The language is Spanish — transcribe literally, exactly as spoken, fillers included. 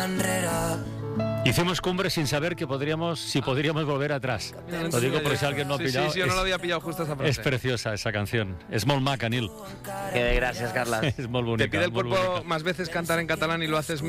Hicimos cumbre sin saber que podríamos, si podríamos volver atrás. Lo digo por si alguien no ha sí, pillado. Sí, sí, yo no es, lo había pillado justo esa frase. Es preciosa esa canción. Es molt maca, Nil. Que gracias, Carla. Es molt bonica. Te pide el molt cuerpo bonica. más veces cantar en catalán y lo haces menos.